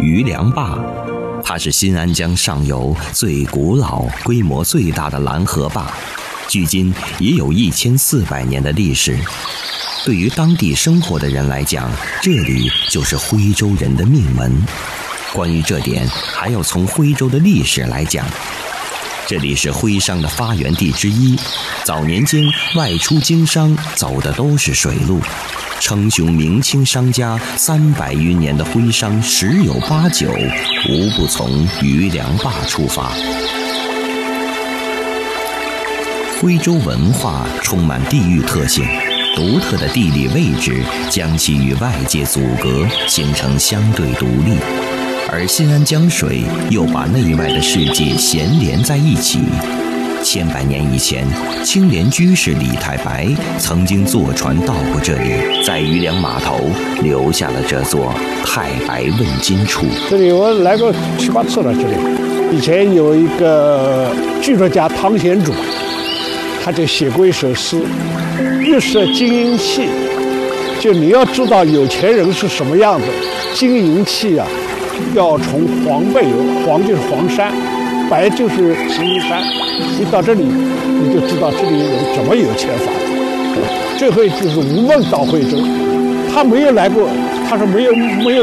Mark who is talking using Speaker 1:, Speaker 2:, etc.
Speaker 1: 余梁坝。它是新安江上游最古老、规模最大的拦河坝，距今已有1400年的历史。对于当地生活的人来讲，这里就是徽州人的命门。关于这点，还要从徽州的历史来讲。这里是徽商的发源地之一，早年间外出经商走的都是水路，称雄明清商家300余年的徽商十有八九无不从余梁坝出发。徽州文化充满地域特性，独特的地理位置将其与外界阻隔，形成相对独立。而新安江水又把内外的世界衔连在一起。千百年以前，青莲居士李太白曾经坐船到过这里，在余梁码头留下了这座太白问金处。
Speaker 2: 这里我来过7、8次了。这里以前有一个剧作家汤显祖，他就写过一首诗：玉色金银器。就你要知道有钱人是什么样子，金银器啊，要从黄背有，黄就是黄山，白就是石英山。你到这里，你就知道这里人怎么有钱法。这回就是吴孟到徽州，他没有来过，他说没有